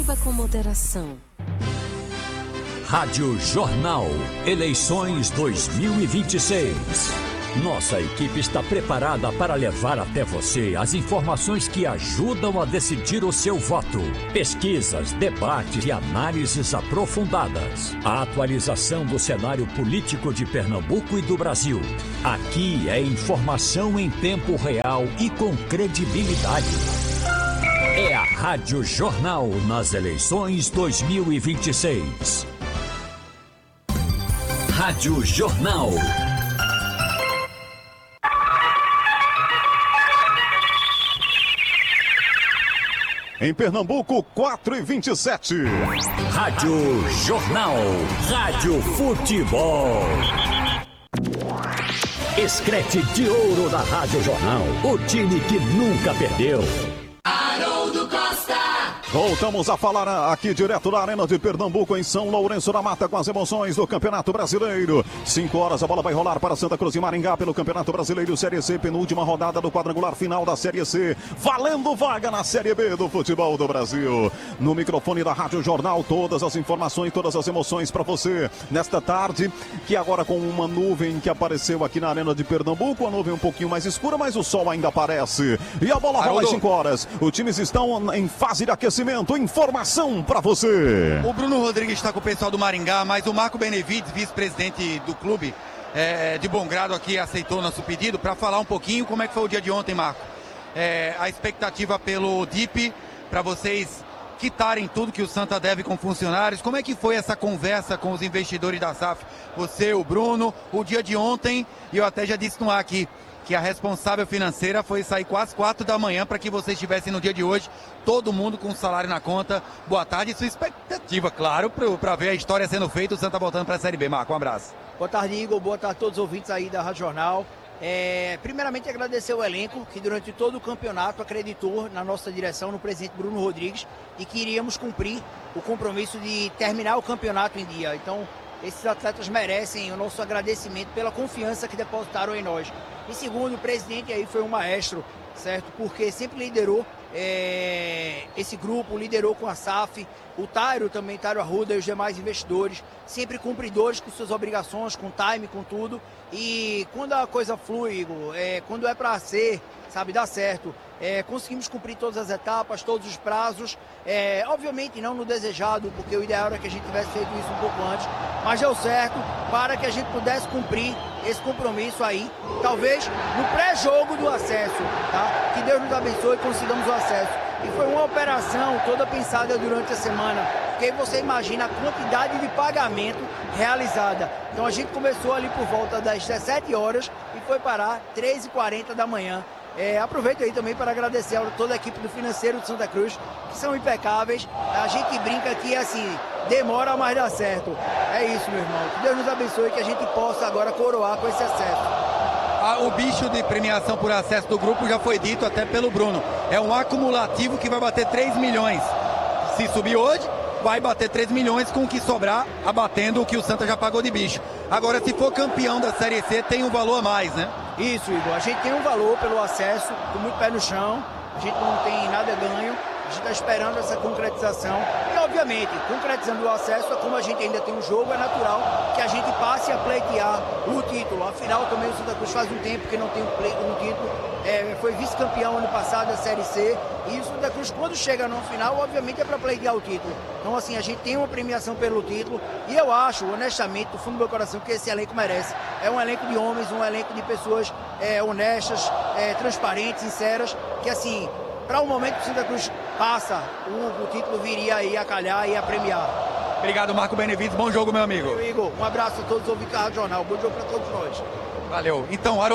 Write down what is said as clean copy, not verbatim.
Beba com moderação. Rádio Jornal, eleições 2026. Nossa equipe está preparada para levar até você as informações que ajudam a decidir o seu voto. Pesquisas, debates e análises aprofundadas. A atualização do cenário político de Pernambuco e do Brasil. Aqui é informação em tempo real e com credibilidade. É a Rádio Jornal nas eleições 2026. Rádio Jornal. Em Pernambuco, 4h27. Rádio Jornal. Rádio Futebol. Escrete de ouro da Rádio Jornal. O time que nunca perdeu. Haroldo Costa. Voltamos a falar aqui direto da Arena de Pernambuco, em São Lourenço da Mata, com as emoções do Campeonato Brasileiro. 5 horas, a bola vai rolar para Santa Cruz e Maringá pelo Campeonato Brasileiro Série C, penúltima rodada do quadrangular final da Série C, valendo vaga na Série B do futebol do Brasil. No microfone da Rádio Jornal, todas as informações, todas as emoções para você nesta tarde, que agora com uma nuvem que apareceu aqui na Arena de Pernambuco, a nuvem um pouquinho mais escura, mas o sol ainda aparece. E a bola rola às 5 horas. Os times estão em fase de aquecimento. Informação para você. O Bruno Rodrigues está com o pessoal do Maringá, mas o Marco Benevides, vice-presidente do clube, de bom grado aqui, aceitou nosso pedido para falar um pouquinho como é que foi o dia de ontem, Marco. A expectativa pelo DIP, para vocês quitarem tudo que o Santa deve com funcionários. Como é que foi essa conversa com os investidores da SAF? Você, o Bruno, o dia de ontem, e eu até já disse no ar aqui, que a responsável financeira foi sair quase 4 da manhã para que vocês estivessem no dia de hoje, todo mundo com salário na conta. Boa tarde e sua expectativa, claro, para ver a história sendo feita, o Santa voltando para a Série B. Marco, um abraço. Boa tarde, Igor. Boa tarde a todos os ouvintes aí da Rádio Jornal. Primeiramente agradecer o elenco que durante todo o campeonato acreditou na nossa direção, no presidente Bruno Rodrigues, e que iríamos cumprir o compromisso de terminar o campeonato em dia. Então, esses atletas merecem o nosso agradecimento pela confiança que depositaram em nós. E segundo, o presidente aí foi um maestro, certo? Porque sempre liderou esse grupo, liderou com a SAF, o Tairo também, Tairo Arruda e os demais investidores, sempre cumpridores com suas obrigações, com time, com tudo. E quando a coisa flui, Igor, quando é para ser, sabe, dá certo. Conseguimos cumprir todas as etapas, todos os prazos, obviamente não no desejado, porque o ideal era que a gente tivesse feito isso um pouco antes, mas deu certo para que a gente pudesse cumprir esse compromisso aí, talvez no pré-jogo do acesso, tá? Que Deus nos abençoe e consigamos o acesso. E foi uma operação toda pensada durante a semana, porque você imagina a quantidade de pagamento realizada. Então a gente começou ali por volta das 17 horas e foi parar 3h40 da manhã. Aproveito aí também para agradecer a toda a equipe do financeiro de Santa Cruz, que são impecáveis. A gente brinca que assim, demora, mas dá certo. É isso, meu irmão. Que Deus nos abençoe e que a gente possa agora coroar com esse acesso. O bicho de premiação por acesso do grupo já foi dito até pelo Bruno. É um acumulativo que vai bater 3 milhões. Se subir hoje, vai bater 3 milhões com o que sobrar, abatendo o que o Santa já pagou de bicho. Agora, se for campeão da Série C, tem um valor a mais, né? Isso, Igor. A gente tem um valor pelo acesso, com muito pé no chão. A gente não tem nada ganho. A gente está esperando essa concretização. E, obviamente, concretizando o acesso, como a gente ainda tem um jogo, é natural que a gente passe a pleitear o título. Afinal, também o Santa Cruz faz um tempo que não tem um título. Foi vice-campeão ano passado da Série C. E o Santa Cruz, quando chega no final, obviamente é para pleitear o título. Então, assim, a gente tem uma premiação pelo título. E eu acho, honestamente, do fundo do meu coração, que esse elenco merece. É um elenco de homens, um elenco de pessoas honestas, transparentes, sinceras, que, assim, para o momento que o Santa Cruz passa, o título viria aí a calhar e a premiar. Obrigado, Marco Benevides. Bom jogo, meu amigo. Meu Igor, um abraço a todos os ouvintes da Rádio Jornal. Bom jogo para todos nós. Valeu. Então,